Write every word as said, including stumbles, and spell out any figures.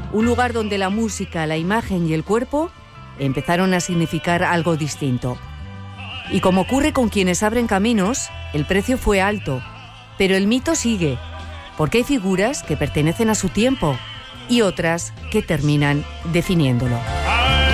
un lugar donde la música, la imagen y el cuerpo empezaron a significar algo distinto. Y como ocurre con quienes abren caminos, el precio fue alto, pero el mito sigue, porque hay figuras que pertenecen a su tiempo y otras que terminan definiéndolo.